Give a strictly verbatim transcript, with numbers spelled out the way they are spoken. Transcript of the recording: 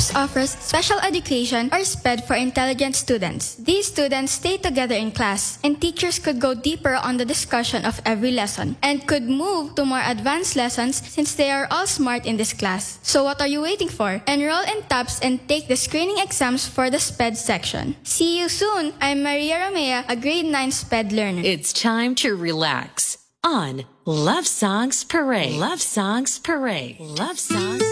TAPS offers special education or SPED for intelligent students. These students stay together in class, and teachers could go deeper on the discussion of every lesson and could move to more advanced lessons since they are all smart in this class. So what are you waiting for? Enroll in TAPS and take the screening exams for the SPED section. See you soon. I'm Maria Romea, a grade nine SPED learner. It's time to relax on Love Songs Parade. Love Songs Parade. Love Songs